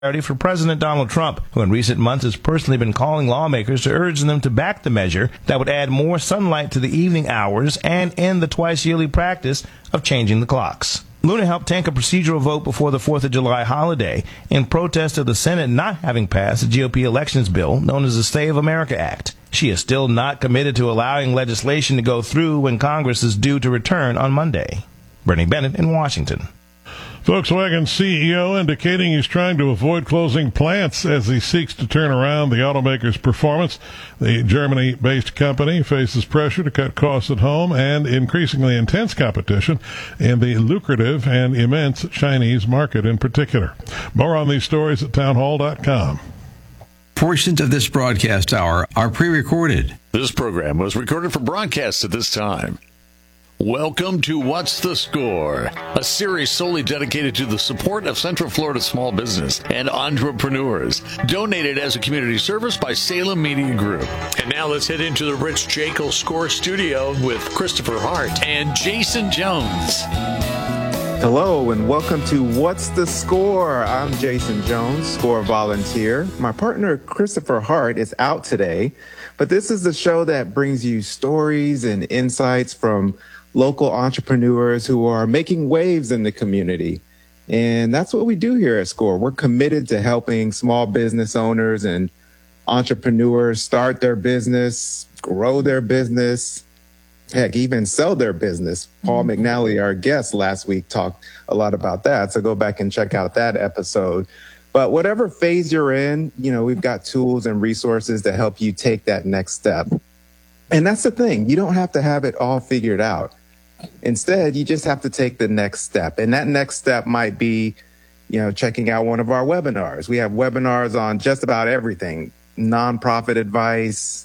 for President Donald Trump, who in recent months has personally been calling lawmakers to urge them to back the measure that would add more sunlight to the evening hours and end the twice-yearly practice of changing the clocks. Luna helped tank a procedural vote before the 4th of July holiday in protest of the Senate not having passed the GOP elections bill known as the Stay of America Act. She is still not committed to allowing legislation to go through when Congress is due to return on Monday. Bernie Bennett in Washington. Volkswagen CEO indicating he's trying to avoid closing plants as he seeks to turn around the automaker's performance. The Germany-based company faces pressure to cut costs at home and increasingly intense competition in the lucrative and immense Chinese market in particular. More on these stories at townhall.com. Portions of this broadcast hour are pre-recorded. This program was recorded for broadcast at this time. Welcome to What's the Score, a series solely dedicated to the support of Central Florida small business and entrepreneurs, donated as a community service by Salem Media Group. And now let's head into the Rich Jekyll Score Studio with Christopher Hart and Jason Jones. Hello and welcome to What's the Score? I'm Jason Jones, Score volunteer. My partner Christopher Hart is out today, but this is the show that brings you stories and insights from local entrepreneurs who are making waves in the community. And that's what we do here at SCORE. We're committed to helping small business owners and entrepreneurs start their business, grow their business, heck, even sell their business. Paul McNally, our guest last week, talked a lot about that. So go back and check out that episode. But whatever phase you're in, we've got tools and resources to help you take that next step. And that's the thing. You don't have to have it all figured out. Instead, you just have to take the next step. And that next step might be, checking out one of our webinars. We have webinars on just about everything: nonprofit advice,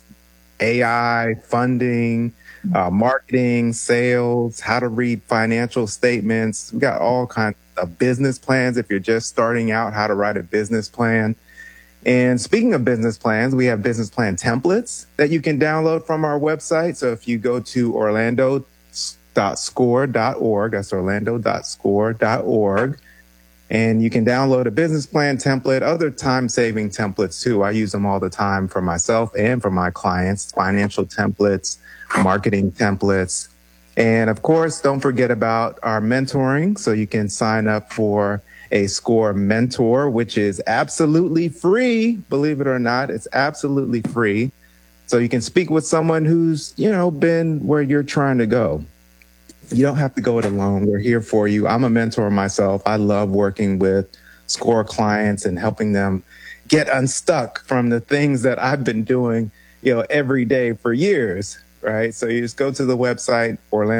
AI, funding, marketing, sales, how to read financial statements. We got all kinds of business plans. If you're just starting out, how to write a business plan. And speaking of business plans, we have business plan templates that you can download from our website. So if you go to orlando.score.org, that's orlando.score.org, and you can download a business plan template, other time-saving templates too. I use them all the time for myself and for my clients: financial templates, marketing templates. And of course, don't forget about our mentoring. So you can sign up for a SCORE mentor, which is absolutely free. Believe it or not, it's absolutely free. So you can speak with someone who's, been where you're trying to go. You don't have to go it alone. We're here for you. I'm a mentor myself. I love working with SCORE clients and helping them get unstuck from the things that I've been doing, every day for years, right? So you just go to the website,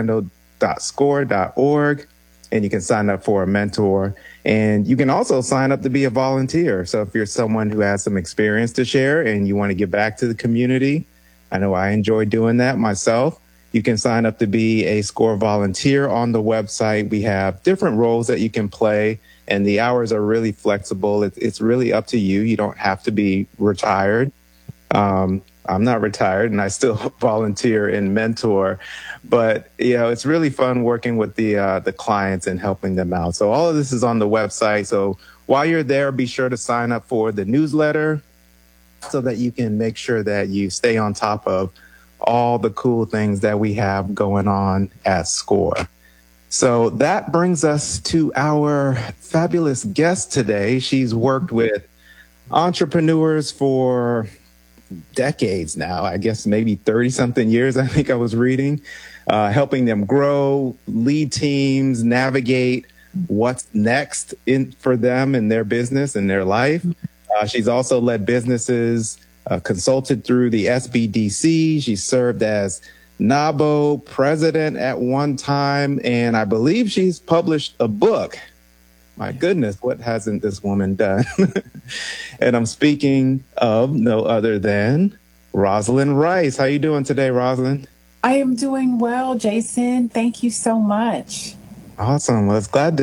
orlando.score.org, and you can sign up for a mentor. And you can also sign up to be a volunteer. So if you're someone who has some experience to share and you want to give back to the community, I know I enjoy doing that myself. You can sign up to be a SCORE volunteer on the website. We have different roles that you can play, and the hours are really flexible. It's really up to you. You don't have to be retired. I'm not retired, and I still volunteer and mentor. But, it's really fun working with the clients and helping them out. So all of this is on the website. So while you're there, be sure to sign up for the newsletter so that you can make sure that you stay on top of all the cool things that we have going on at SCORE. So that brings us to our fabulous guest today. She's worked with entrepreneurs for decades now, I guess maybe 30-something years, I think I was reading, helping them grow, lead teams, navigate what's next for them in their business and their life. She's also led businesses, consulted through the SBDC. She served as NABO president at one time, and I believe she's published a book. My goodness, what hasn't this woman done? And I'm speaking of no other than Rosalind Rice. How you doing today, Rosalind? I am doing well, Jason. Thank you so much. Awesome. Well, it's glad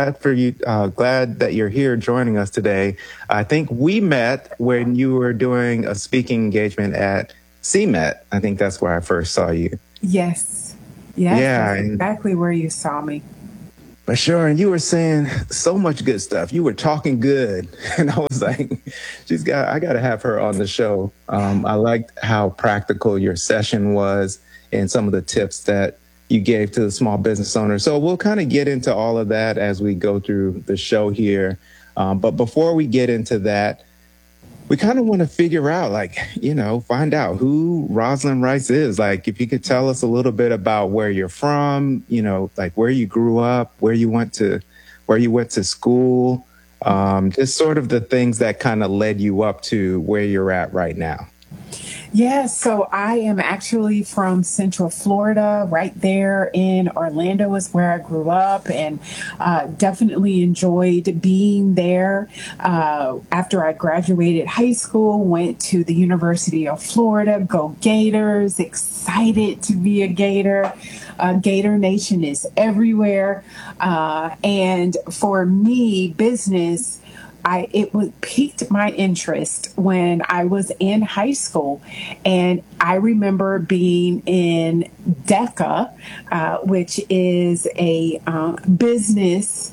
that you're here joining us today. I think we met when you were doing a speaking engagement at CMET. I think that's where I first saw you. Yes. Yeah. That's exactly where you saw me. But Sharon, you were saying so much good stuff. You were talking good. And I was like, I got to have her on the show. I liked how practical your session was and some of the tips that you gave to the small business owner. So we'll kind of get into all of that as we go through the show here. But before we get into that, we kind of want to figure out, find out who Rosalind Rice is. Like, if you could tell us a little bit about where you're from, like where you grew up, where you went to school, just sort of the things that kind of led you up to where you're at right now. Yeah, so I am actually from Central Florida, right there in Orlando is where I grew up, and definitely enjoyed being there. After I graduated high school, went to the University of Florida, go Gators, excited to be a Gator. Gator Nation is everywhere. And for me, business, it piqued my interest when I was in high school, and I remember being in DECA, which is a business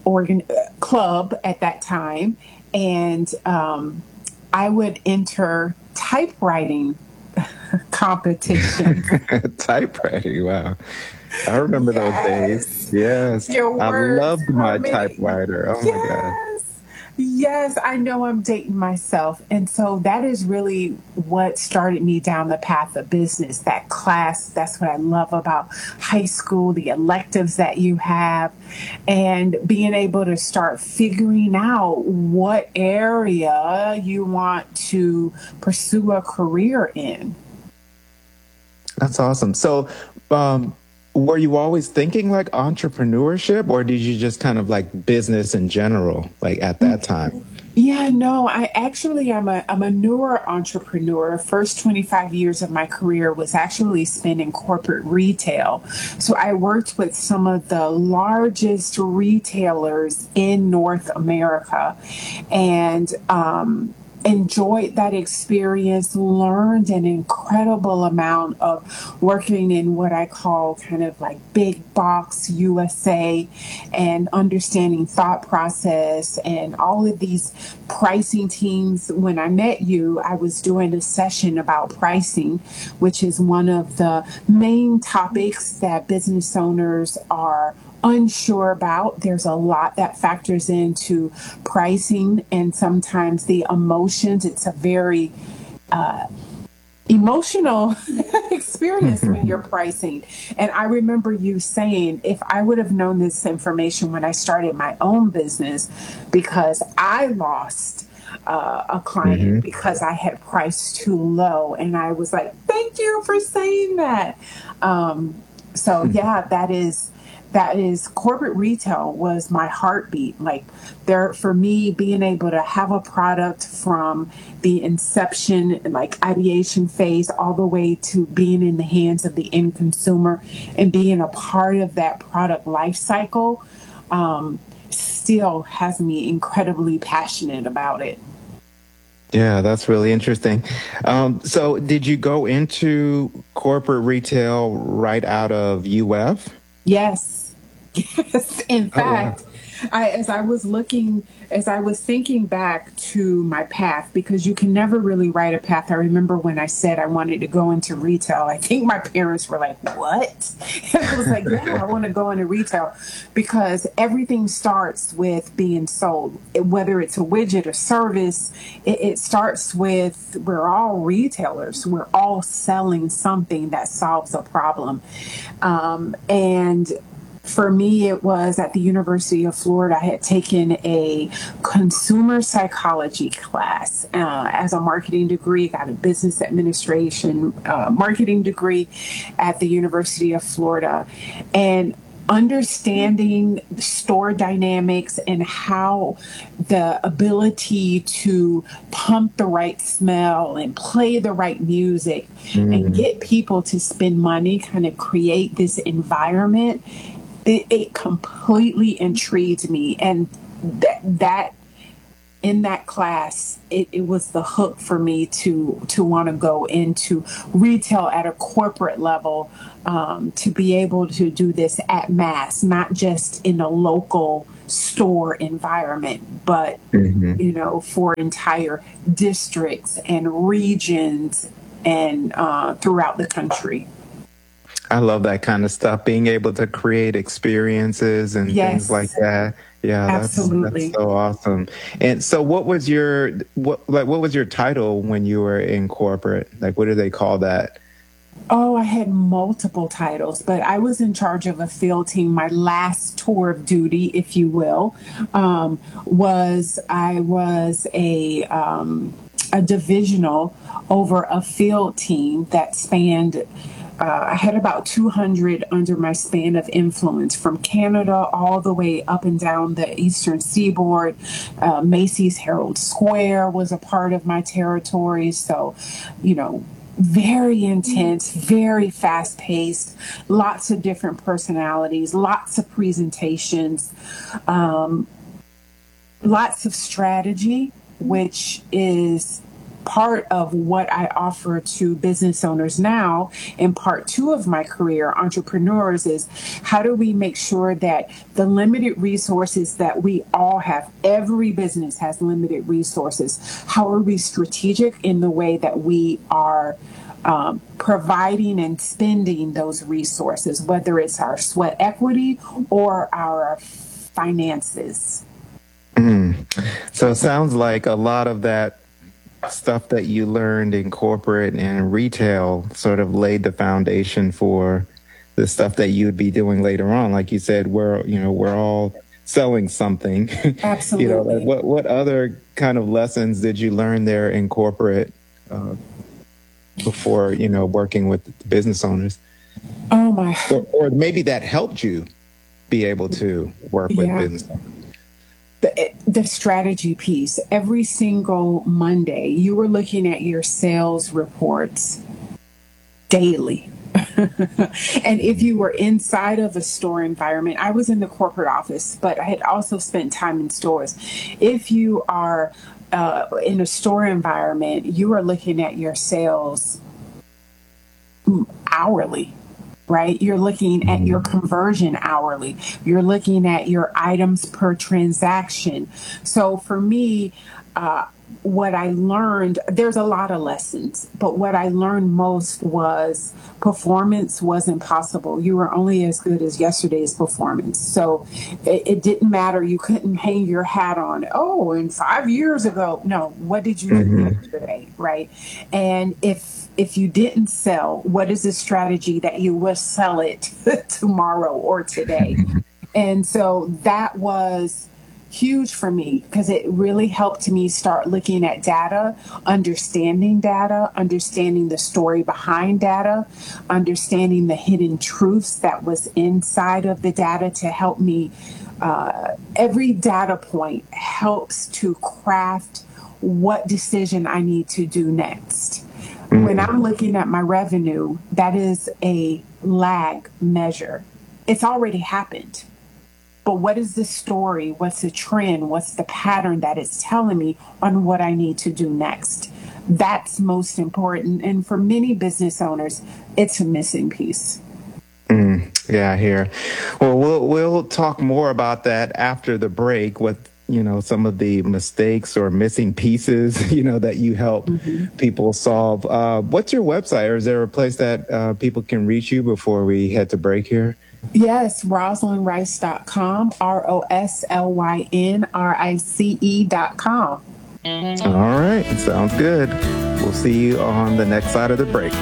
club at that time, and I would enter typewriting competition. Typewriting, wow. I remember those days. Yes. I loved my typewriter. Oh, my God. Yes, I know I'm dating myself. And so that is really what started me down the path of business, that class. That's what I love about high school, the electives that you have, and being able to start figuring out what area you want to pursue a career in. That's awesome. So, were you always thinking like entrepreneurship, or did you just kind of like business in general, like at that time? Yeah, no, I'm a newer entrepreneur. First 25 years of my career was actually spent in corporate retail. So I worked with some of the largest retailers in North America, and enjoyed that experience, learned an incredible amount of working in what I call kind of like big box USA, and understanding thought process and all of these pricing teams. When I met you, I was doing a session about pricing, which is one of the main topics that business owners are unsure about. There's a lot that factors into pricing, and sometimes the emotions. It's a very emotional experience when you're pricing. And I remember you saying, if I would have known this information when I started my own business, because I lost a client because I had priced too low. And I was like, thank you for saying that. That is corporate retail was my heartbeat. Like, for me, being able to have a product from the inception, like ideation phase, all the way to being in the hands of the end consumer and being a part of that product life cycle, still has me incredibly passionate about it. Yeah, that's really interesting. So did you go into corporate retail right out of UF? Yes. Yes. In fact, as I was thinking back to my path, because you can never really write a path. I remember when I said I wanted to go into retail, I think my parents were like, what? And I was like, yeah, I want to go into retail, because everything starts with being sold. Whether it's a widget or service, it starts with, we're all retailers. We're all selling something that solves a problem. And for me, it was at the University of Florida. I had taken a consumer psychology class as a marketing degree, got a business administration marketing degree at the University of Florida. And understanding store dynamics and how the ability to pump the right smell and play the right music and get people to spend money, kind of create this environment, it completely intrigued me. And that in that class, it was the hook for me to want to go into retail at a corporate level, to be able to do this at mass, not just in a local store environment, but, for entire districts and regions and throughout the country. I love that kind of stuff, being able to create experiences and things like that. Yeah, absolutely. That's so awesome. And so what was your title when you were in corporate? Like, what do they call that? Oh, I had multiple titles, but I was in charge of a field team. My last tour of duty, if you will, was a divisional over a field team that spanned. I had about 200 under my span of influence, from Canada all the way up and down the Eastern Seaboard. Macy's Herald Square was a part of my territory. So, very intense, very fast paced, lots of different personalities, lots of presentations, lots of strategy, which is part of what I offer to business owners now. In part 2 of my career, entrepreneurs, is how do we make sure that the limited resources that we all have, every business has limited resources. How are we strategic in the way that we are providing and spending those resources, whether it's our sweat equity or our finances? So it sounds like a lot of that stuff that you learned in corporate and retail sort of laid the foundation for the stuff that you would be doing later on. Like you said, we're all selling something. Absolutely. What other kind of lessons did you learn there in corporate before, working with business owners? Oh my. Or maybe that helped you be able to work with business owners. The strategy piece. Every single Monday, you were looking at your sales reports daily. And if you were inside of a store environment, I was in the corporate office, but I had also spent time in stores. If you are in a store environment, you are looking at your sales hourly. Right? You're looking at your conversion hourly. You're looking at your items per transaction. So for me, what I learned, there's a lot of lessons, but what I learned most was performance wasn't possible. You were only as good as yesterday's performance. So it didn't matter. You couldn't hang your hat on, and 5 years ago. No, what did you do yesterday? Right? And if you didn't sell, what is the strategy that you will sell it tomorrow or today? And so that was huge for me, because it really helped me start looking at data, understanding the story behind data, understanding the hidden truths that was inside of the data to help me. Every data point helps to craft what decision I need to do next. When I'm looking at my revenue, that is a lag measure. It's already happened. But what is the story? What's the trend? What's the pattern that it's telling me on what I need to do next? That's most important. And for many business owners, it's a missing piece. Yeah, I hear. Well, we'll talk more about that after the break with some of the mistakes or missing pieces, that you help people solve. What's your website, or is there a place that people can reach you before we head to break here? Yes, RosalynRice.com, RoslynRice.com. All right, sounds good. We'll see you on the next side of the break.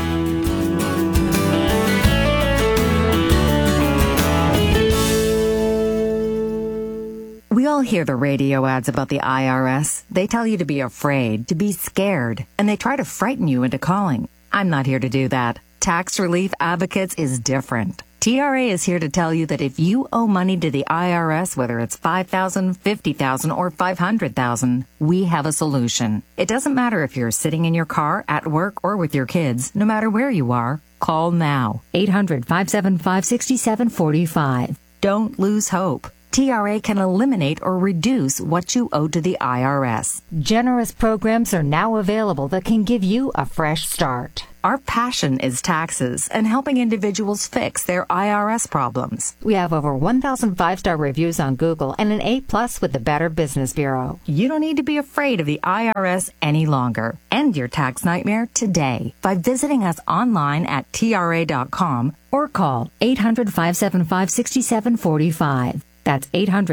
We all hear the radio ads about the IRS. They tell you to be afraid, to be scared, and they try to frighten you into calling. I'm not here to do that. Tax Relief Advocates is different. TRA is here to tell you that if you owe money to the IRS, whether it's $5,000, $50,000, or $500,000, we have a solution. It doesn't matter if you're sitting in your car, at work, or with your kids. No matter where you are, call now. 800-575-6745. Don't lose hope. TRA can eliminate or reduce what you owe to the IRS. Generous programs are now available that can give you a fresh start. Our passion is taxes and helping individuals fix their IRS problems. We have over 1,000 5-star reviews on Google and an A+ with the Better Business Bureau. You don't need to be afraid of the IRS any longer. End your tax nightmare today by visiting us online at TRA.com or call 800-575-6745. That's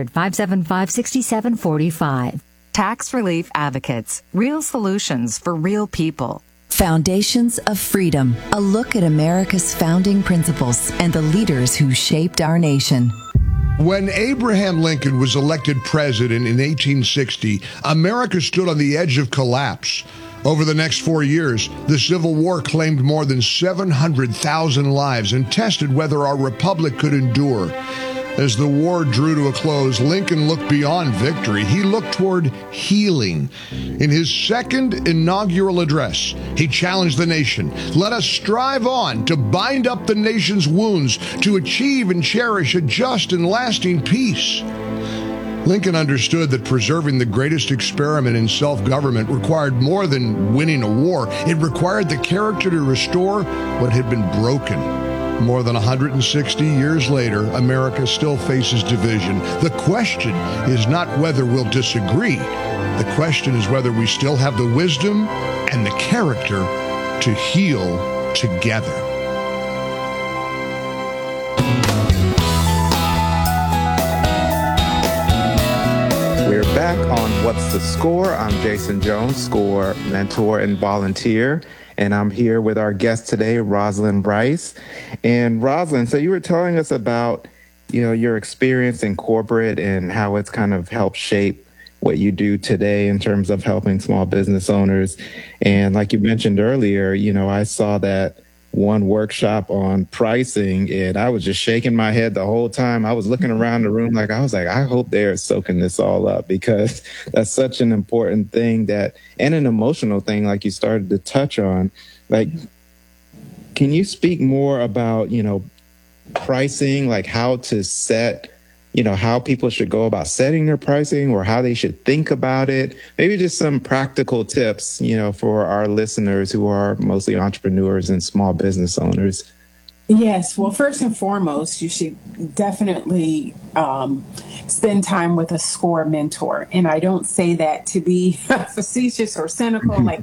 800-575-6745. Tax Relief Advocates. Real solutions for real people. Foundations of Freedom, a look at America's founding principles and the leaders who shaped our nation. When Abraham Lincoln was elected president in 1860, America stood on the edge of collapse. Over the next 4 years, the Civil War claimed more than 700,000 lives and tested whether our republic could endure. As the war drew to a close, Lincoln looked beyond victory. He looked toward healing. In his second inaugural address, he challenged the nation. Let us strive on to bind up the nation's wounds, to achieve and cherish a just and lasting peace. Lincoln understood that preserving the greatest experiment in self-government required more than winning a war. It required the character to restore what had been broken. More than 160 years later, America still faces division. The question is not whether we'll disagree. The question is whether we still have the wisdom and the character to heal together. We're back on What's the Score? I'm Jason Jones, SCORE mentor and volunteer. And I'm here with our guest today, Rosalind Bryce. And Rosalind, so you were telling us about, your experience in corporate and how it's kind of helped shape what you do today in terms of helping small business owners. And like you mentioned earlier, I saw that one workshop on pricing and I was just shaking my head the whole time. I was looking around the room I hope they're soaking this all up, because that's such an important thing and an emotional thing like you started to touch on. Can you speak more about, pricing, like how to set, how people should go about setting their pricing or how they should think about it? Maybe just some practical tips, for our listeners who are mostly entrepreneurs and small business owners. Yes. Well, first and foremost, you should definitely spend time with a SCORE mentor. And I don't say that to be facetious or cynical. Like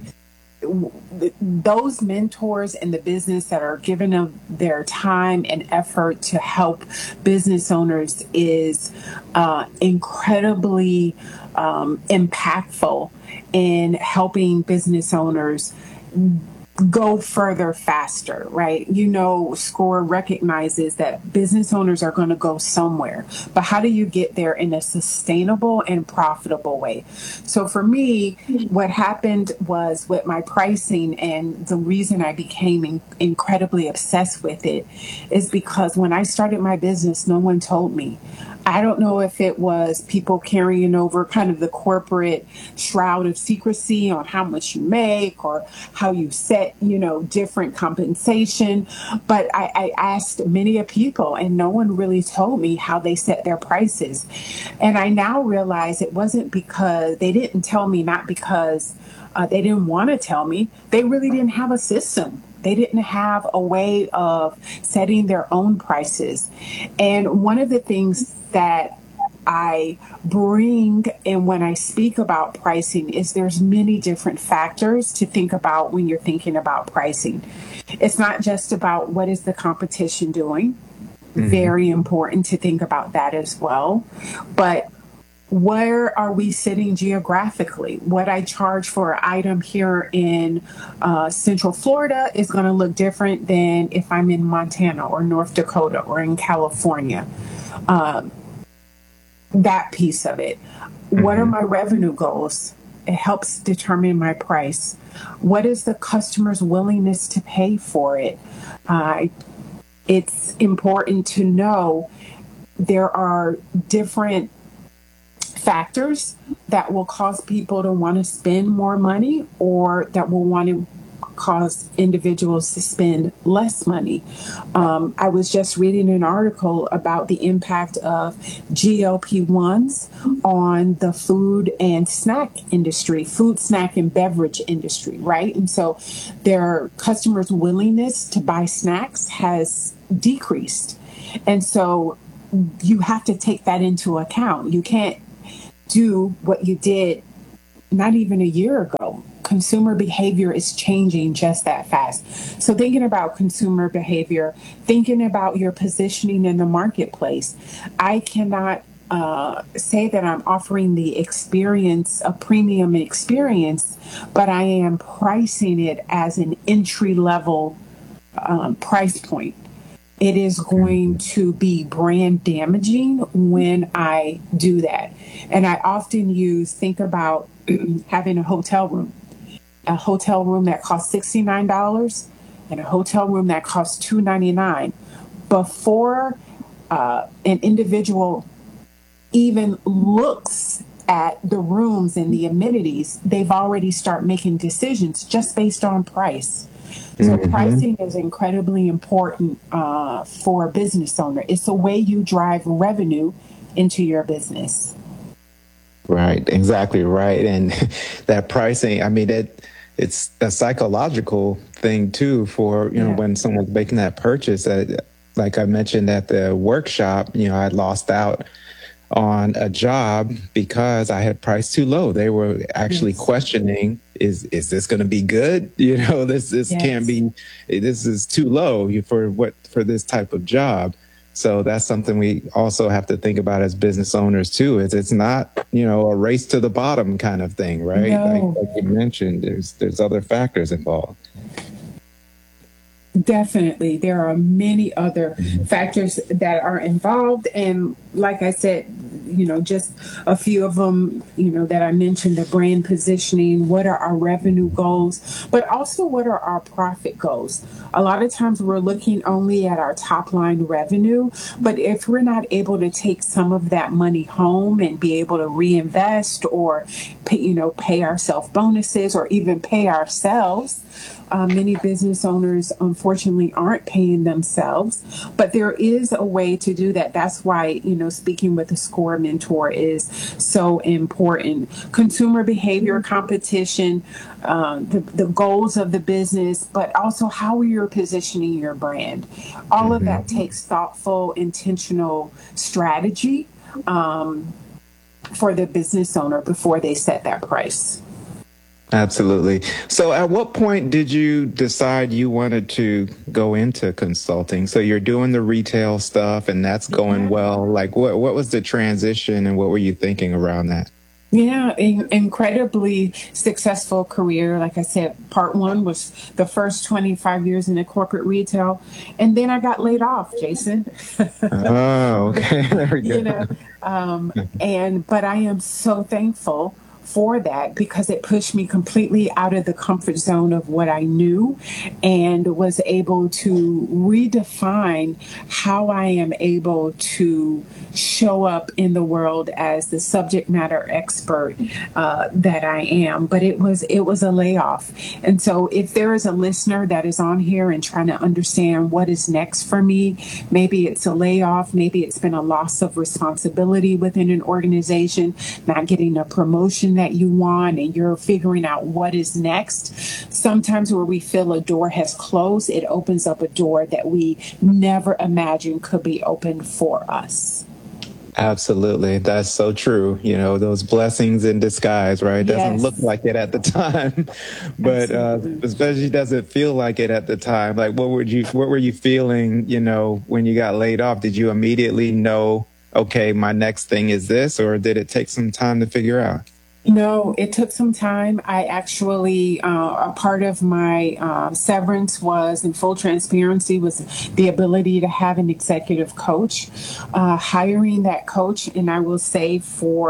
those mentors in the business that are giving them their time and effort to help business owners is incredibly impactful in helping business owners go further faster, right? SCORE recognizes that business owners are going to go somewhere, but how do you get there in a sustainable and profitable way? So for me, what happened was with my pricing, and the reason I became incredibly obsessed with it is because when I started my business, no one told me. I don't know if it was people carrying over kind of the corporate shroud of secrecy on how much you make or how you set, different compensation. But I asked many people and no one really told me how they set their prices. And I now realize it wasn't because they didn't tell me, not because they didn't want to tell me. They really didn't have a system. They didn't have a way of setting their own prices. And one of the things that I bring in when I speak about pricing is there's many different factors to think about when you're thinking about pricing. It's not just about what is the competition doing. Mm-hmm. Very important to think about that as well. But where are we sitting geographically? What I charge for an item here in Central Florida is going to look different than if I'm in Montana or North Dakota or in California. That piece of it. Mm-hmm. What are my revenue goals? It helps determine my price. What is the customer's willingness to pay for it? It's important to know there are different factors that will cause people to want to spend more money or that will want to cause individuals to spend less money. I was just reading an article about the impact of GLP-1s on the food and snack industry, food, snack, and beverage industry, right? And so their customers' willingness to buy snacks has decreased. And so you have to take that into account. You can't do what you did not even a year ago. Consumer behavior is changing just that fast. So thinking about consumer behavior, thinking about your positioning in the marketplace, I cannot say that I'm offering the experience, a premium experience, but I am pricing it as an entry-level price point. It is going to be brand damaging when I do that. And I often think about having a hotel room that costs $69 and a hotel room that costs $299. Before an individual even looks at the rooms and the amenities, they've already start making decisions just based on price. So pricing is incredibly important for a business owner. It's the way you drive revenue into your business. Right, exactly right. And that pricing, I mean, it's a psychological thing too for, you know, when someone's making that purchase. Like I mentioned at the workshop, you know, I lost out on a job because I had priced too low. They were actually questioning, is this going to be good? You know, this can't be, this is too low for this type of job. So that's something we also have to think about as business owners too. It's not, you know, a race to the bottom kind of thing, right? No. Like you mentioned, there's other factors involved. Definitely. There are many other factors that are involved. And like I said, you know, just a few of them, you know, that I mentioned, the brand positioning, what are our revenue goals, but also what are our profit goals? A lot of times we're looking only at our top line revenue, but if we're not able to take some of that money home and be able to reinvest or pay ourselves bonuses or even pay ourselves, many business owners, unfortunately, aren't paying themselves, but there is a way to do that. That's why, you know, speaking with a SCORE mentor is so important. Consumer behavior, competition, the goals of the business, but also how you're positioning your brand. All of that takes thoughtful, intentional strategy for the business owner before they set that price. Absolutely. So at what point did you decide you wanted to go into consulting? So you're doing the retail stuff and that's going well. Like what was the transition and what were you thinking around that? Yeah, incredibly successful career. Like I said, part one was the first 25 years in the corporate retail. And then I got laid off, Jason. Oh, okay. There we go. You know, but I am so thankful for that because it pushed me completely out of the comfort zone of what I knew and was able to redefine how I am able to show up in the world as the subject matter expert that I am. But it was a layoff. And so if there is a listener that is on here and trying to understand what is next for me, maybe it's a layoff, maybe it's been a loss of responsibility within an organization, not getting a promotion that you want, and you're figuring out what is next. Sometimes where we feel a door has closed, it opens up a door that we never imagined could be opened for us. Absolutely. That's so true. You know, those blessings in disguise, right? It doesn't look like it at the time, but especially doesn't feel like it at the time. Like what were you feeling, you know, when you got laid off? Did you immediately know, okay, my next thing is this, or did it take some time to figure out? No, it took some time. I actually, a part of my severance was, in full transparency, was the ability to have an executive coach. Hiring that coach, and I will say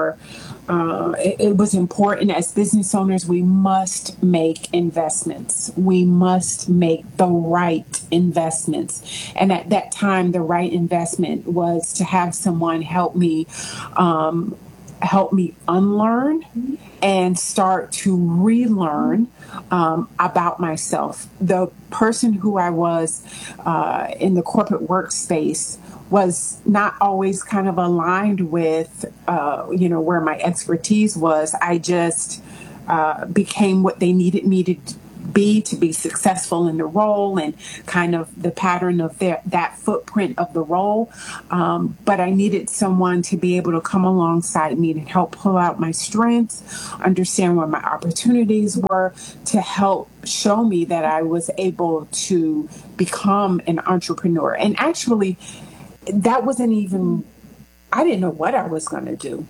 it was important. As business owners, we must make investments. We must make the right investments. And at that time, the right investment was to have someone help me helped me unlearn and start to relearn about myself. The person who I was in the corporate workspace was not always kind of aligned with, where my expertise was. I just became what they needed me to be successful in the role and kind of the pattern of that footprint of the role. But I needed someone to be able to come alongside me and help pull out my strengths, understand what my opportunities were, to help show me that I was able to become an entrepreneur. And actually, that wasn't even, I didn't know what I was going to do.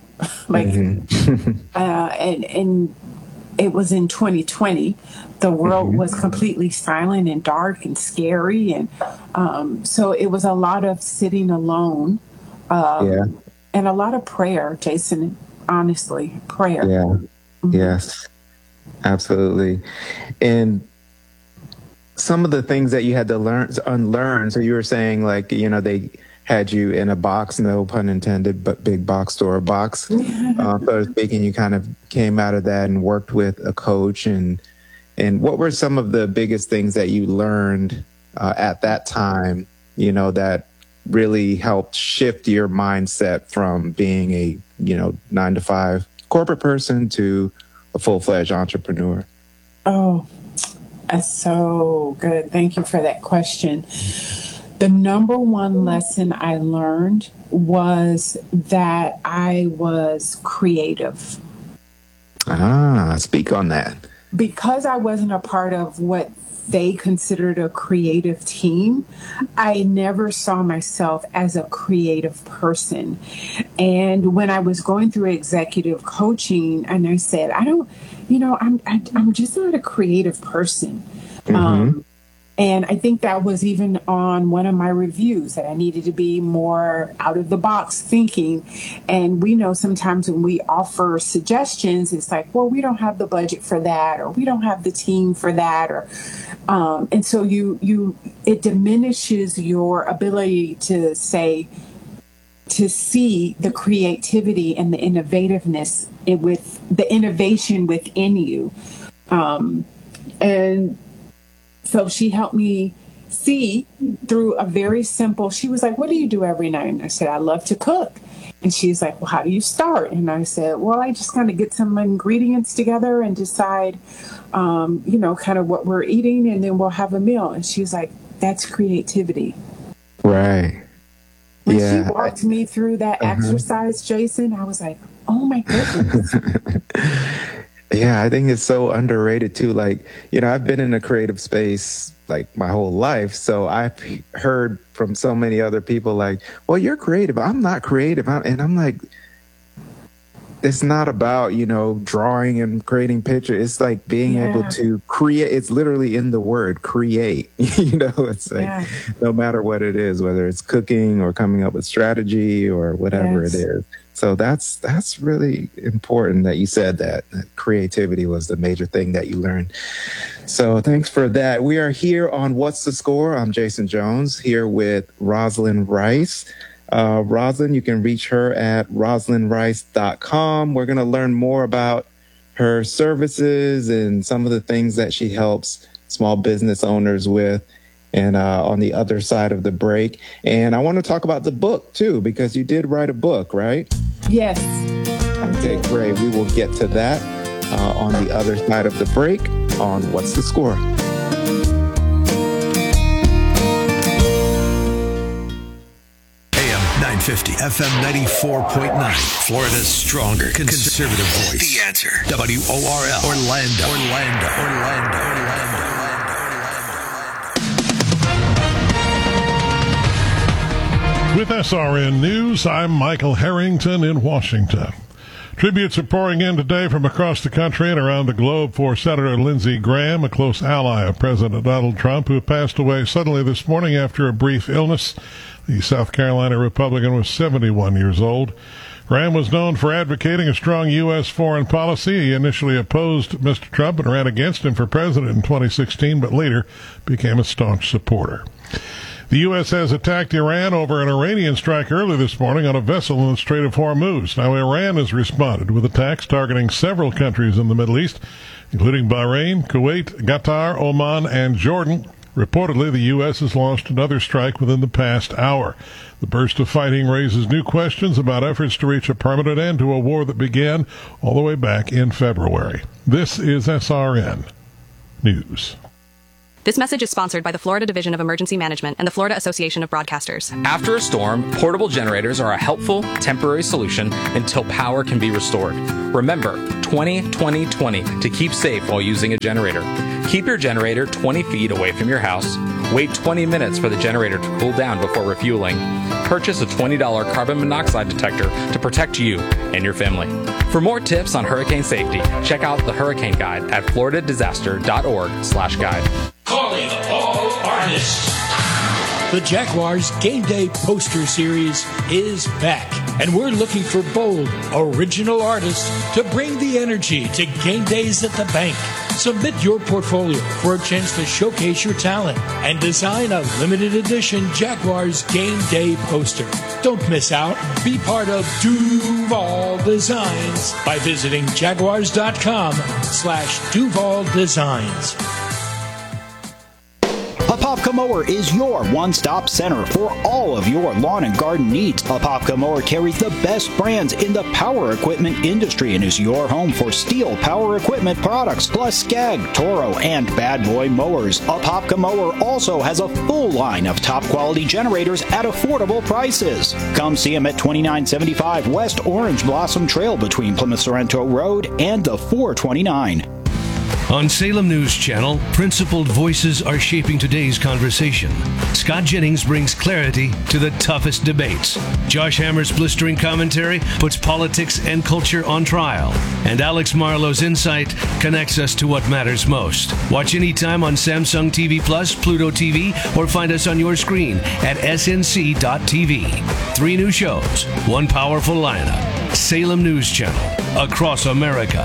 And it was in 2020. The world was completely silent and dark and scary. And so it was a lot of sitting alone and a lot of prayer, Jason, honestly, prayer. Yeah. Yes, absolutely. And some of the things that you had to unlearn. So you were saying, like, they had you in a box, no pun intended, but big box store box. So to speak, and you kind of came out of that and worked with a coach. And what were some of the biggest things that you learned at that time, that really helped shift your mindset from being a, 9-to-5 corporate person to a full-fledged entrepreneur? Oh, that's so good. Thank you for that question. The number one lesson I learned was that I was creative. Speak on that. Because I wasn't a part of what they considered a creative team, I never saw myself as a creative person. And when I was going through executive coaching, and I said, I'm just not a creative person. And I think that was even on one of my reviews, that I needed to be more out of the box thinking. And we know sometimes when we offer suggestions, it's like, well, we don't have the budget for that, or we don't have the team for that, or and so it diminishes your ability to see the creativity and the innovativeness with the innovation within you. And so she helped me see through a very simple, she was like, what do you do every night? And I said, I love to cook. And she's like, well, how do you start? And I said, well, I just kind of get some ingredients together and decide, kind of what we're eating, and then we'll have a meal. And she's like, that's creativity. Right. When she walked me through that exercise, Jason, I was like, oh my goodness. Yeah, I think it's so underrated too. Like, I've been in a creative space like my whole life. So I've heard from so many other people like, well, you're creative. I'm not creative. And I'm like, it's not about, drawing and creating pictures. It's like being able to create. It's literally in the word create. It's like no matter what it is, whether it's cooking or coming up with strategy or whatever it is. So that's really important that you said that creativity was the major thing that you learned. So thanks for that. We are here on What's the Score? I'm Jason Jones, here with Rosalind Rice. Rosalind, you can reach her at rosalindrice.com. We're going to learn more about her services and some of the things that she helps small business owners with, and on the other side of the break. And I want to talk about the book too, because you did write a book, right? Yes. Okay, great. We will get to that on the other side of the break on What's the Score? AM 950, FM 94.9, Florida's stronger conservative voice. The Answer. WORL, Orlando. With SRN News, I'm Michael Harrington in Washington. Tributes are pouring in today from across the country and around the globe for Senator Lindsey Graham, a close ally of President Donald Trump, who passed away suddenly this morning after a brief illness. The South Carolina Republican was 71 years old. Graham was known for advocating a strong U.S. foreign policy. He initially opposed Mr. Trump and ran against him for president in 2016, but later became a staunch supporter. The U.S. has attacked Iran over an Iranian strike early this morning on a vessel in the Strait of Hormuz. Now, Iran has responded with attacks targeting several countries in the Middle East, including Bahrain, Kuwait, Qatar, Oman, and Jordan. Reportedly, the U.S. has launched another strike within the past hour. The burst of fighting raises new questions about efforts to reach a permanent end to a war that began all the way back in February. This is SRN News. This message is sponsored by the Florida Division of Emergency Management and the Florida Association of Broadcasters. After a storm, portable generators are a helpful, temporary solution until power can be restored. Remember, 20-20-20 to keep safe while using a generator. Keep your generator 20 feet away from your house. Wait 20 minutes for the generator to cool down before refueling. Purchase a $20 carbon monoxide detector to protect you and your family. For more tips on hurricane safety, check out the Hurricane Guide at floridadisaster.org/guide. Calling all artists. The Jaguars Game Day Poster Series is back, and we're looking for bold, original artists to bring the energy to game days at the bank. Submit your portfolio for a chance to showcase your talent and design a limited edition Jaguars Game Day poster. Don't miss out. Be part of Duval Designs by visiting jaguars.com/Duval Designs. Apopka Mower is your one-stop center for all of your lawn and garden needs. Apopka Mower carries the best brands in the power equipment industry and is your home for Steel power equipment products, plus Skag, Toro, and Bad Boy mowers. Apopka Mower also has a full line of top-quality generators at affordable prices. Come see them at 2975 West Orange Blossom Trail between Plymouth Sorrento Road and the 429. On Salem News Channel, principled voices are shaping today's conversation. Scott Jennings brings clarity to the toughest debates. Josh Hammer's blistering commentary puts politics and culture on trial. And Alex Marlowe's insight connects us to what matters most. Watch anytime on Samsung TV Plus, Pluto TV, or find us on your screen at snc.tv. 3 new shows, 1 powerful lineup. Salem News Channel, across America.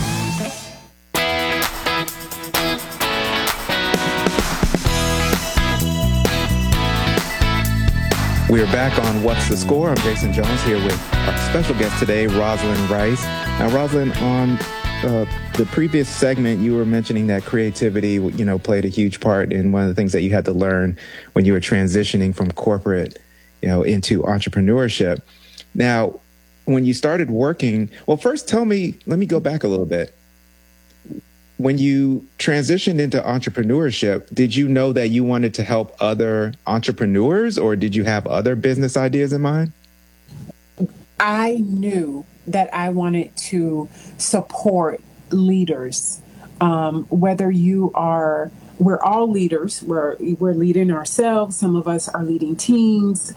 We are back on What's the Score? I'm Jason Jones here with our special guest today, Rosalind Rice. Now, Rosalind, on the previous segment, you were mentioning that creativity, played a huge part in one of the things that you had to learn when you were transitioning from corporate, into entrepreneurship. Now, when you started working, well, first let me go back a little bit. When you transitioned into entrepreneurship, did you know that you wanted to help other entrepreneurs, or did you have other business ideas in mind? I knew that I wanted to support leaders. Whether we're all leaders. We're leading ourselves. Some of us are leading teams.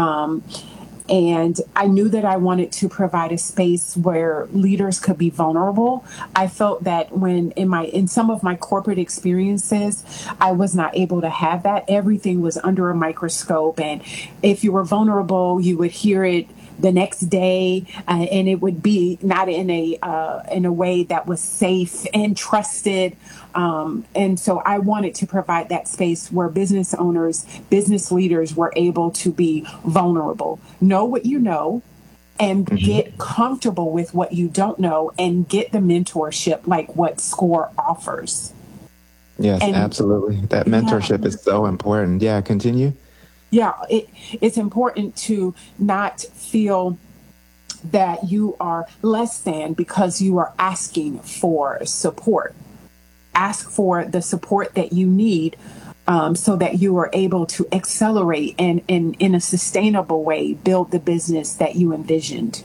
And I knew that I wanted to provide a space where leaders could be vulnerable. I felt that when in some of my corporate experiences, I was not able to have that. Everything was under a microscope. And if you were vulnerable, you would hear it the next day, and it would be not in a way that was safe and trusted. And so I wanted to provide that space where business owners, business leaders were able to be vulnerable, know what you know, and get comfortable with what you don't know, and get the mentorship like what SCORE offers. Yes, absolutely. That mentorship is so important. Yeah, continue. Yeah, it's important to not feel that you are less than because you are asking for support. Ask for the support that you need so that you are able to accelerate and in a sustainable way build the business that you envisioned.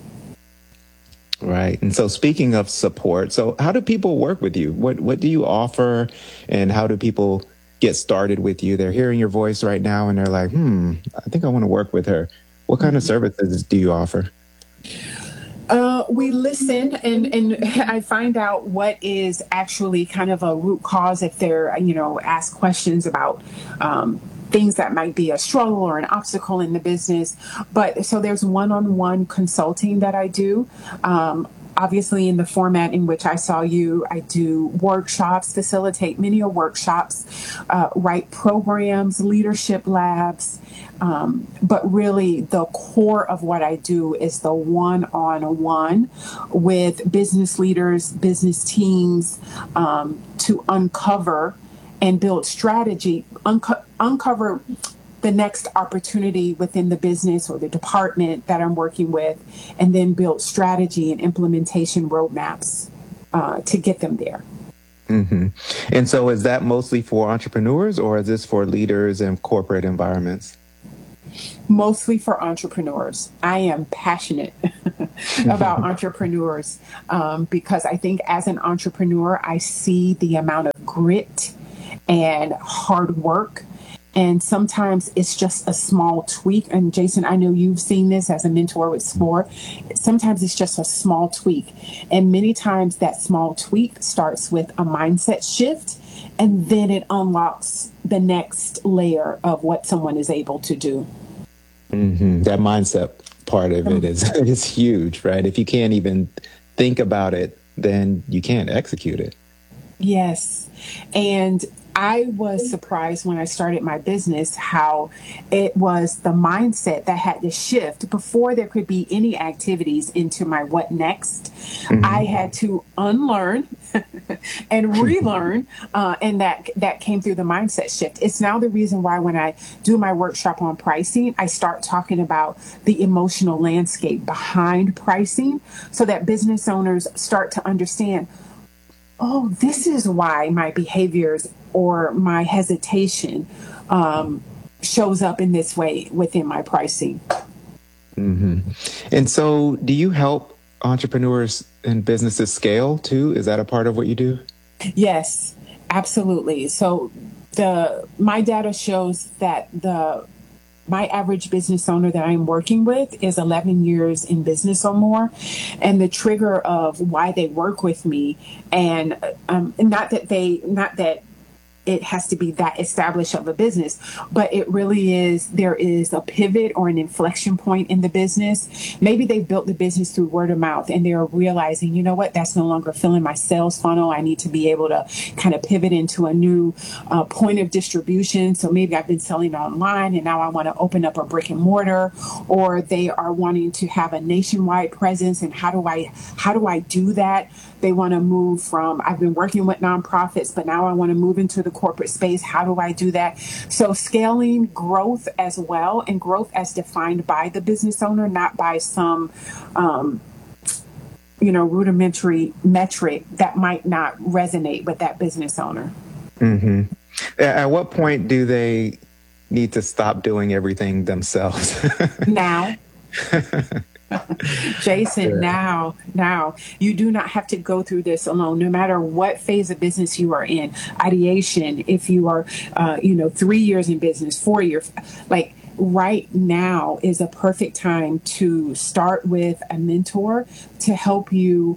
Right. And so speaking of support, so how do people work with you? What do you offer, and how do people get started with you? They're hearing your voice right now and they're like, I think I want to work with her. What kind of services do you offer? We listen and I find out what is actually kind of a root cause if they're, ask questions about things that might be a struggle or an obstacle in the business. But so there's one-on-one consulting that I do. obviously in the format in which I saw you, I do workshops, facilitate many workshops, write programs, leadership labs. But really the core of what I do is the one-on-one with business leaders, business teams, to uncover and build strategy, uncover the next opportunity within the business or the department that I'm working with, and then build strategy and implementation roadmaps to get them there. Mm-hmm. And so is that mostly for entrepreneurs, or is this for leaders in corporate environments? Mostly for entrepreneurs. I am passionate about entrepreneurs because I think as an entrepreneur, I see the amount of grit and hard work. And sometimes it's just a small tweak. And Jason, I know you've seen this as a mentor with SCORE. Sometimes it's just a small tweak. And many times that small tweak starts with a mindset shift, and then it unlocks the next layer of what someone is able to do. Mm-hmm. That mindset part of it is huge, right? If you can't even think about it, then you can't execute it. Yes. And I was surprised when I started my business how it was the mindset that had to shift before there could be any activities into my what next. Mm-hmm. I had to unlearn and relearn, and that came through the mindset shift. It's now the reason why when I do my workshop on pricing, I start talking about the emotional landscape behind pricing so that business owners start to understand, oh, this is why my behaviors or my hesitation shows up in this way within my pricing. Mm-hmm. And so do you help entrepreneurs and businesses scale too? Is that a part of what you do? Yes, absolutely. So my data shows that my average business owner that I'm working with is 11 years in business or more. And the trigger of why they work with me, and not that it has to be that established of a business, but it really is, there is a pivot or an inflection point in the business. Maybe they built the business through word of mouth and they're realizing, you know what, that's no longer filling my sales funnel. I need to be able to kind of pivot into a new point of distribution. So maybe I've been selling online and now I want to open up a brick and mortar, or they are wanting to have a nationwide presence. And how do I do that? They want to move from, I've been working with nonprofits, but now I want to move into the corporate space. How do I do that? So scaling growth as well, and growth as defined by the business owner, not by some, rudimentary metric that might not resonate with that business owner. Mm-hmm. At what point do they need to stop doing everything themselves? Now. Jason, now you do not have to go through this alone, no matter what phase of business you are in. Ideation, if you are 3 years in business, 4 years, like right now is a perfect time to start with a mentor to help you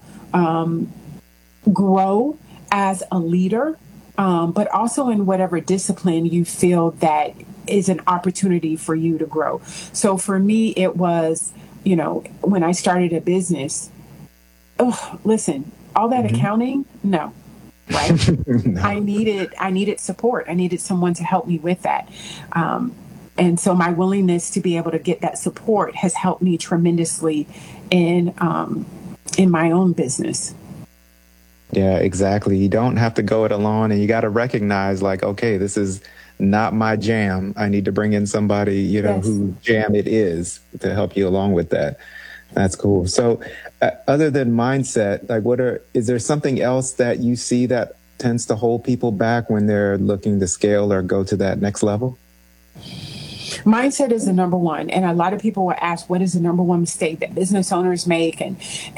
grow as a leader, but also in whatever discipline you feel that is an opportunity for you to grow. So for me, it was, when I started a business, listen, all that accounting, no, right? No. I needed support. I needed someone to help me with that. And so my willingness to be able to get that support has helped me tremendously in my own business. Yeah, exactly. You don't have to go it alone, and you got to recognize, like, okay, this is not my jam. I need to bring in somebody, yes, whose jam it is to help you along with that. That's cool. So other than mindset, like is there something else that you see that tends to hold people back when they're looking to scale or go to that next level? Mindset is the number one. And a lot of people will ask, what is the number one mistake that business owners make? And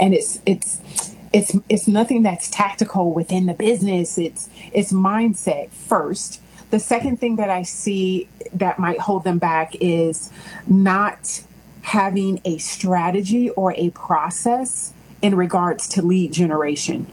it's nothing that's tactical within the business. It's mindset first. The second thing that I see that might hold them back is not having a strategy or a process in regards to lead generation.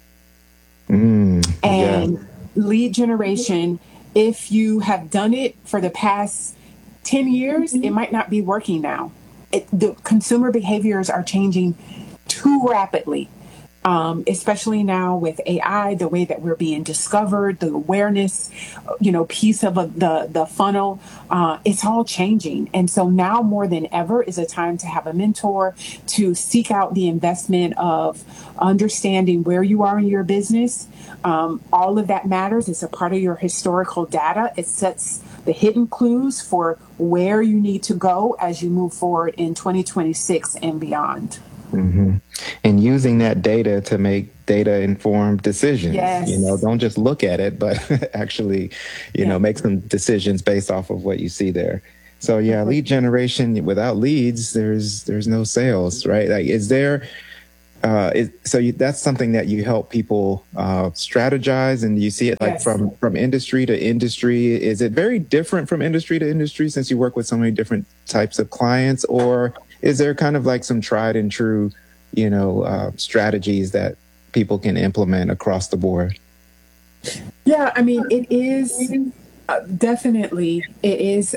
And lead generation, if you have done it for the past 10 years, it might not be working now. The consumer behaviors are changing too rapidly. especially now with AI, the way that we're being discovered, the awareness, piece of the funnel, it's all changing. And so now more than ever is a time to have a mentor, to seek out the investment of understanding where you are in your business. All of that matters. It's a part of your historical data. It sets the hidden clues for where you need to go as you move forward in 2026 and beyond. Mm-hmm. And using that data to make data-informed decisions. Yes. Don't just look at it, but actually, make some decisions based off of what you see there. So lead generation, without leads, there's no sales, right? Like, is there? That's something that you help people strategize, and you see it like from industry to industry. Is it very different from industry to industry since you work with so many different types of clients, or is there kind of like some tried and true, strategies that people can implement across the board? Yeah, I mean, it is definitely, it is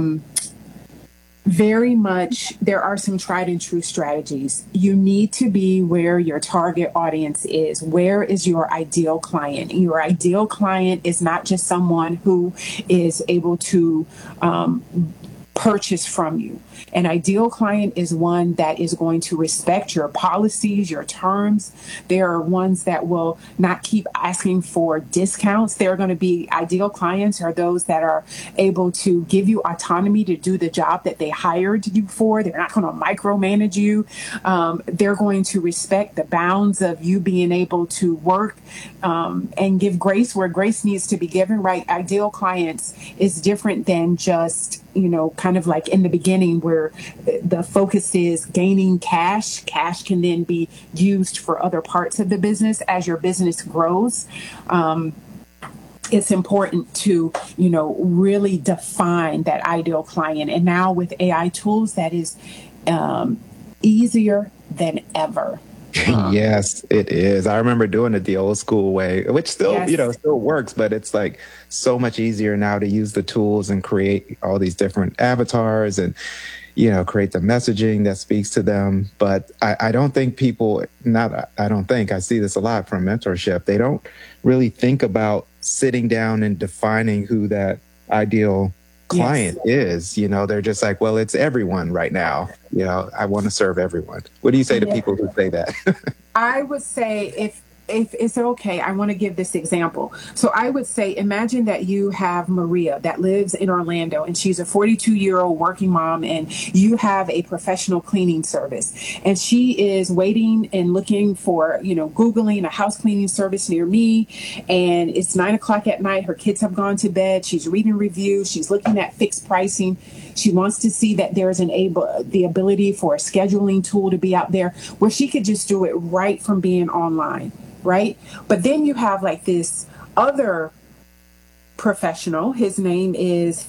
very much, there are some tried and true strategies. You need to be where your target audience is. Where is your ideal client? Your ideal client is not just someone who is able to purchase from you. An ideal client is one that is going to respect your policies, your terms. There are ones that will not keep asking for discounts. They're going to be ideal clients are those that are able to give you autonomy to do the job that they hired you for. They're not going to micromanage you. They're going to respect the bounds of you being able to work and give grace where grace needs to be given, right? Ideal clients is different than just, kind of like in the beginning where the focus is gaining cash. Cash can then be used for other parts of the business as your business grows. It's important to, really define that ideal client. And now with AI tools, that is easier than ever. Yes, it is. I remember doing it the old school way, which still, still works, but it's like so much easier now to use the tools and create all these different avatars and, create the messaging that speaks to them. But I don't think people, I see this a lot from mentorship. They don't really think about sitting down and defining who that ideal client is. They're just like, well, it's everyone right now. I want to serve everyone. What do you say to people who say that? I would say if it's okay, I want to give this example. So I would say, imagine that you have Maria that lives in Orlando, and she's a 42-year-old working mom, and you have a professional cleaning service, and she is waiting and looking for, Googling a house cleaning service near me, and it's 9:00 at night. Her kids have gone to bed. She's reading reviews. She's looking at fixed pricing. She wants to see that there's the ability for a scheduling tool to be out there where she could just do it right from being online. Right. But then you have like this other professional. His name is,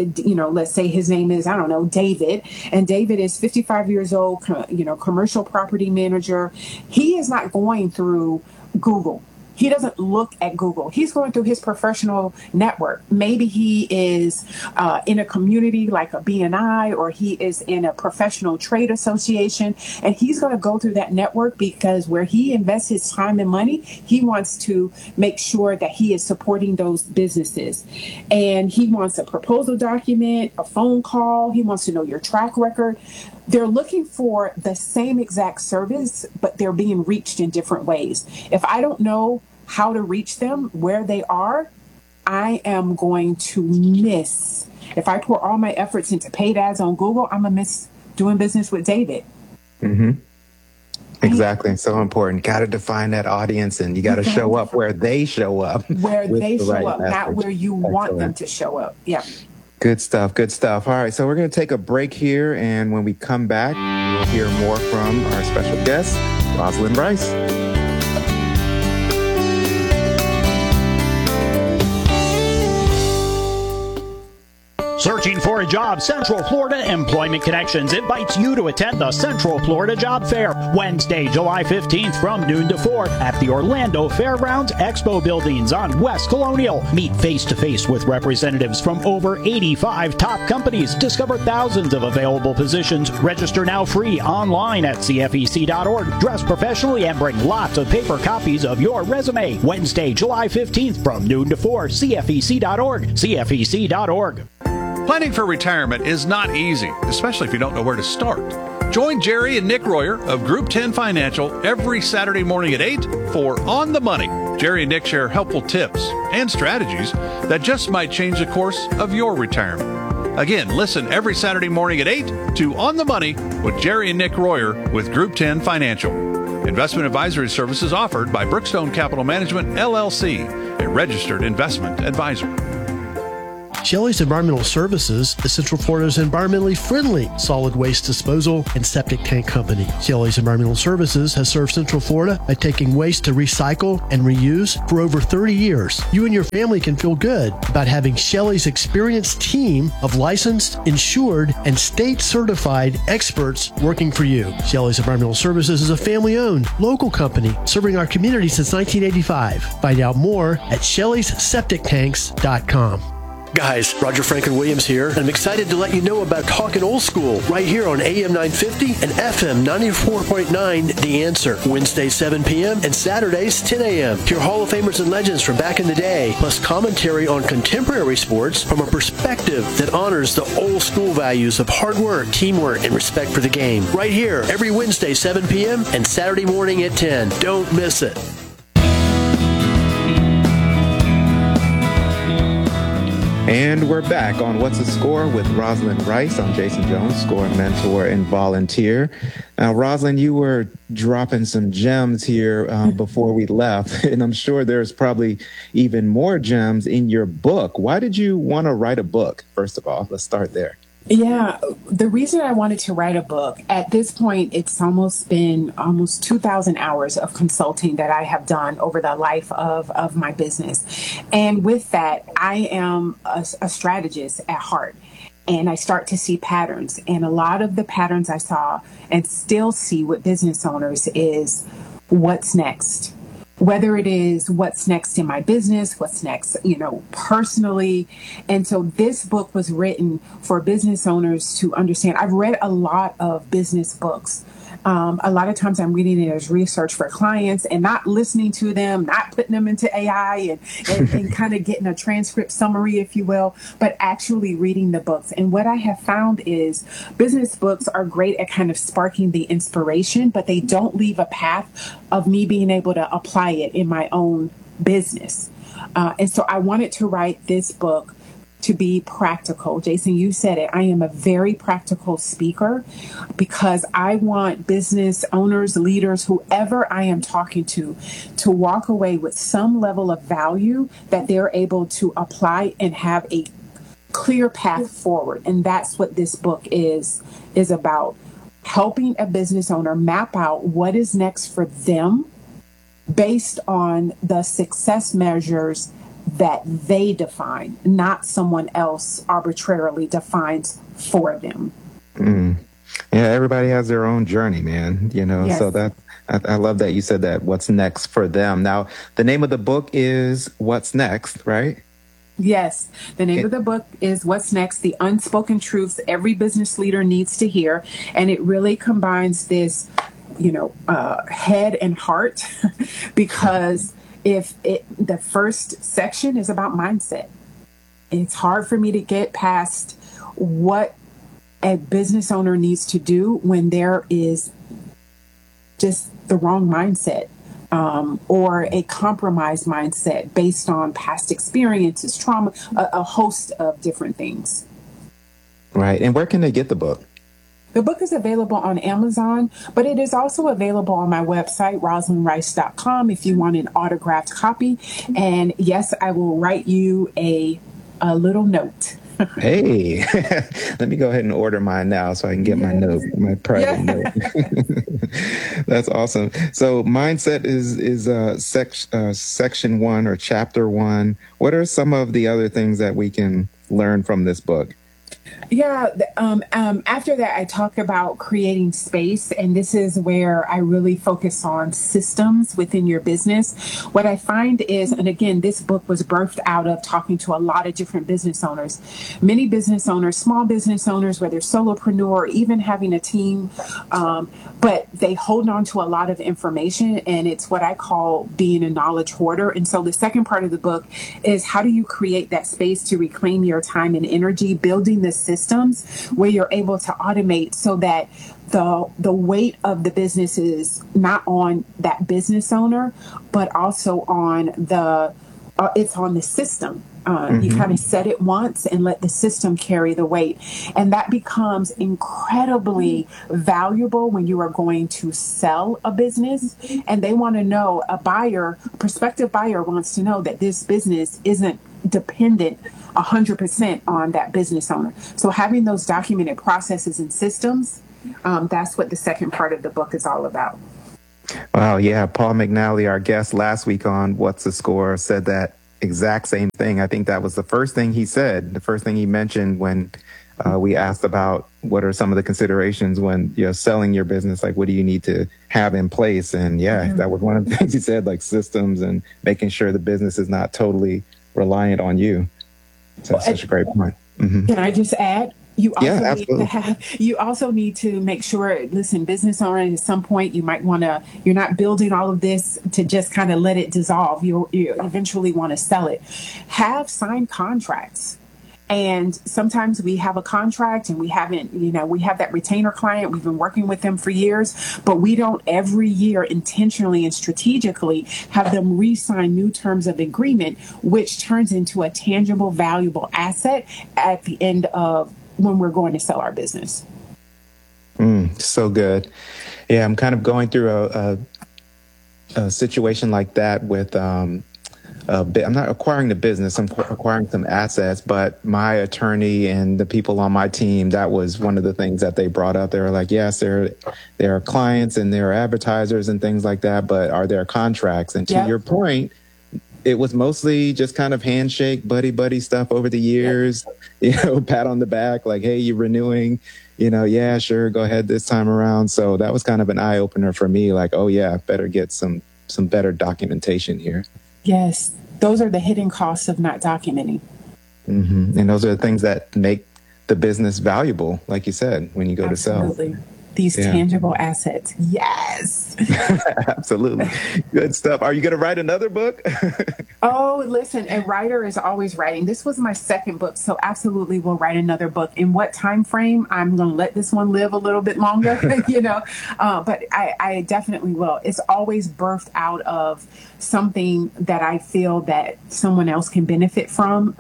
let's say his name is, David. And David is 55 years old, commercial property manager. He is not going through Google. He doesn't look at Google. He's going through his professional network. Maybe he is in a community like a BNI, or he is in a professional trade association, and he's going to go through that network because where he invests his time and money, he wants to make sure that he is supporting those businesses. And he wants a proposal document, a phone call. He wants to know your track record. They're looking for the same exact service, but they're being reached in different ways. If I don't know how to reach them where they are, I am going to miss. If I pour all my efforts into paid ads on Google, I'm going to miss doing business with David. Mm-hmm. Exactly. So important. Got to define that audience, and you got to show up where they show up. Where they show up, not where you want them to show up. Yeah. Good stuff. Good stuff. All right. So we're going to take a break here. And when we come back, we'll hear more from our special guest, Rosalind Bryce. Sir, Searching for a job? Central Florida Employment Connections invites you to attend the Central Florida Job Fair Wednesday, July 15th from noon to 4 at the Orlando Fairgrounds Expo Buildings on West Colonial. Meet face-to-face with representatives from over 85 top companies. Discover thousands of available positions. Register now free online at CFEC.org. Dress professionally and bring lots of paper copies of your resume. Wednesday, July 15th from noon to 4, CFEC.org. CFEC.org. Planning for retirement is not easy, especially if you don't know where to start. Join Jerry and Nick Royer of Group 10 Financial every Saturday morning at 8 for On the Money. Jerry and Nick share helpful tips and strategies that just might change the course of your retirement. Again, listen every Saturday morning at 8 to On the Money with Jerry and Nick Royer with Group 10 Financial. Investment advisory services offered by Brookstone Capital Management, LLC, a registered investment advisor. Shelley's Environmental Services is Central Florida's environmentally friendly solid waste disposal and septic tank company. Shelley's Environmental Services has served Central Florida by taking waste to recycle and reuse for over 30 years. You and your family can feel good about having Shelley's experienced team of licensed, insured, and state-certified experts working for you. Shelley's Environmental Services is a family-owned, local company serving our community since 1985. Find out more at Shelley'sSepticTanks.com. Guys, Roger Franklin Williams here, and I'm excited to let you know about Talkin' Old School right here on AM 950 and FM 94.9 The Answer. Wednesdays 7 p.m. and Saturdays 10 a.m. Hear Hall of Famers and legends from back in the day, plus commentary on contemporary sports from a perspective that honors the old school values of hard work, teamwork, and respect for the game. Right here, every Wednesday 7 p.m. and Saturday morning at 10. Don't miss it. And we're back on What's the Score with Rosalind Rice. I'm Jason Jones, score mentor and volunteer. Now, Rosalind, you were dropping some gems here before we left, and I'm sure there's probably even more gems in your book. Why did you want to write a book, first of all? Let's start there. Yeah, the reason I wanted to write a book, at this point, it's almost been 2,000 hours of consulting that I have done over the life of my business. And with that, I am a strategist at heart. And I start to see patterns. And a lot of the patterns I saw and still see with business owners is what's next. Whether it is what's next in my business, what's next, personally. And so this book was written for business owners to understand. I've read a lot of business books. A lot of times I'm reading it as research for clients and not listening to them, not putting them into AI and kind of getting a transcript summary, if you will, but actually reading the books. And what I have found is business books are great at kind of sparking the inspiration, but they don't leave a path of me being able to apply it in my own business. And so I wanted to write this book to be practical. Jason, you said it. I am a very practical speaker because I want business owners, leaders, whoever I am talking to walk away with some level of value that they're able to apply and have a clear path forward. And that's what this book is about. Helping a business owner map out what is next for them based on the success measures that they define, not someone else arbitrarily defines for them. Yeah, everybody has their own journey, man. Yes. So that I love that you said that. What's next for them? Now, the name of the book is What's Next, right? Yes. The name of the book is What's Next? The Unspoken Truths Every Business Leader Needs to Hear. And it really combines this, head and heart because the first section is about mindset. It's hard for me to get past what a business owner needs to do when there is just the wrong mindset or a compromised mindset based on past experiences, trauma, a host of different things. Right. And where can they get the book? The book is available on Amazon, but it is also available on my website, rosalindrice.com, if you want an autographed copy. And yes, I will write you a little note. Hey, let me go ahead and order mine now so I can get my note, my private note. That's awesome. So mindset is section 1 or chapter 1. What are some of the other things that we can learn from this book? Yeah. After that, I talk about creating space, and this is where I really focus on systems within your business. What I find is, and again, this book was birthed out of talking to a lot of different business owners, many business owners, small business owners, whether solopreneur, or even having a team, but they hold on to a lot of information, and it's what I call being a knowledge hoarder. And so the second part of the book is how do you create that space to reclaim your time and energy, building the systems where you're able to automate so that the weight of the business is not on that business owner, but also on it's on the system. You kind of set it once and let the system carry the weight. And that becomes incredibly valuable when you are going to sell a business. And they want to know, a prospective buyer wants to know that this business isn't dependent 100% on that business owner. So having those documented processes and systems, that's what the second part of the book is all about. Wow, yeah. Paul McNally, our guest last week on What's the Score, said that exact same thing. I think that was the first thing he said, the first thing he mentioned when we asked about what are some of the considerations when you're selling your business, like what do you need to have in place? And that was one of the things he said, like systems and making sure the business is not totally reliant on you. So that's such a great point. Mm-hmm. Can I just add? You also need to make sure, listen, business owner, at some point you're not building all of this to just kind of let it dissolve. You eventually want to sell it. Have signed contracts. And sometimes we have a contract and we have that retainer client. We've been working with them for years, but we don't every year intentionally and strategically have them re-sign new terms of agreement, which turns into a tangible, valuable asset at the end of when we're going to sell our business. So good. Yeah, I'm kind of going through a situation like that with I'm not acquiring the business, I'm acquiring some assets, but my attorney and the people on my team, that was one of the things that they brought up. They were like, yes, there are clients and there are advertisers and things like that, but are there contracts? And to your point, it was mostly just kind of handshake, buddy stuff over the years, pat on the back, like, hey, you're renewing, yeah, sure, go ahead this time around. So that was kind of an eye opener for me, like, oh yeah, better get some better documentation here. Yes, those are the hidden costs of not documenting. Mm-hmm. And those are the things that make the business valuable, like you said, when you go to sell. These tangible assets. Yes. Absolutely. Good stuff. Are you going to write another book? Oh, listen, a writer is always writing. This was my second book, so absolutely we'll write another book. In what time frame? I'm going to let this one live a little bit longer, but I definitely will. It's always birthed out of something that I feel that someone else can benefit from.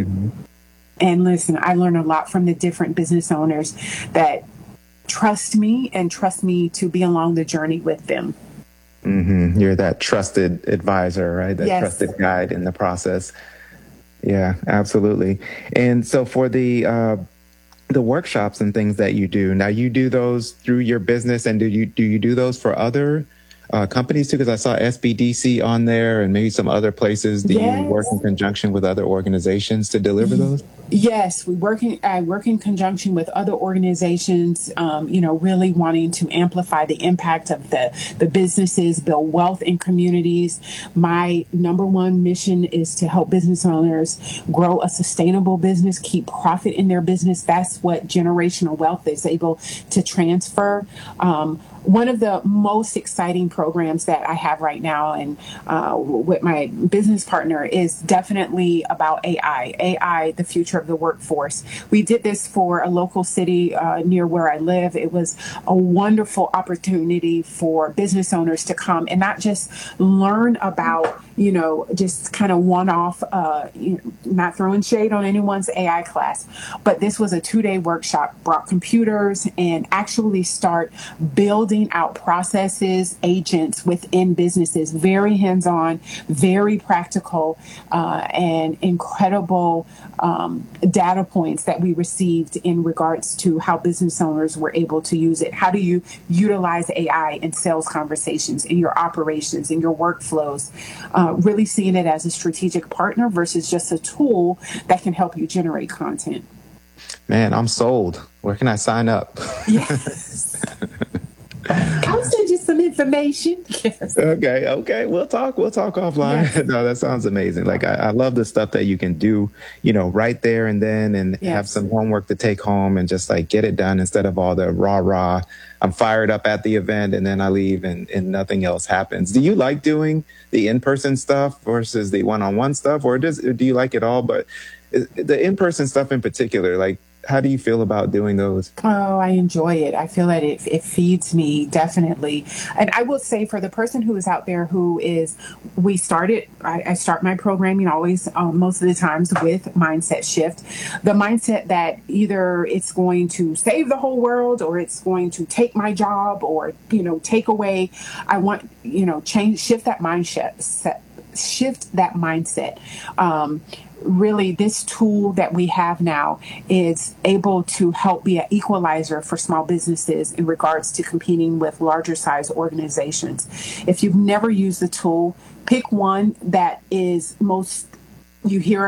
And listen, I learn a lot from the different business owners that trust me to be along the journey with them. Mm-hmm. You're that trusted advisor, right? That trusted guide in the process. Yeah, absolutely. And so for the workshops and things that you do, now you do those through your business, and do you do those for other companies too? Because I saw SBDC on there and maybe some other places. Do you work in conjunction with other organizations to deliver those? Yes, I work in conjunction with other organizations, really wanting to amplify the impact of the businesses, build wealth in communities. My number one mission is to help business owners grow a sustainable business, keep profit in their business. That's what generational wealth is able to transfer. One of the most exciting programs that I have right now and with my business partner is definitely about AI, the future of the workforce. We did this for a local city near where I live. It was a wonderful opportunity for business owners to come and not just learn about, just kind of one-off, not throwing shade on anyone's AI class, but this was a 2-day workshop, brought computers and actually start building out processes, agents within businesses, very hands-on, very practical, and incredible data points that we received in regards to how business owners were able to use it. How do you utilize AI in sales conversations, in your operations, in your workflows, really seeing it as a strategic partner versus just a tool that can help you generate content. Man, I'm sold. Where can I sign up? Yes. I'll send you some information. Yes. Okay. We'll talk offline. Yes. No, that sounds amazing. Like I love the stuff that you can do, right there and then, and have some homework to take home and just like get it done instead of all the rah. I'm fired up at the event and then I leave and nothing else happens. Do you like doing the in-person stuff versus the one-on-one stuff, or do you like it all? But the in-person stuff in particular, like, how do you feel about doing those? Oh, I enjoy it. I feel that it feeds me, definitely. And I will say for the person who is out there I start my programming always, most of the times with mindset shift. The mindset that either it's going to save the whole world or it's going to take my job or, take away. I want, shift that mindset. Really, this tool that we have now is able to help be an equalizer for small businesses in regards to competing with larger size organizations. If you've never used the tool, pick one that is you hear